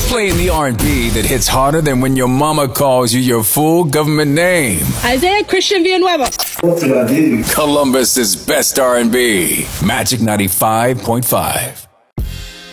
Playing the R&B that hits harder than when your mama calls you your full government name. Isaiah Christian Villanueva. Columbus's best R&B. Magic 95.5.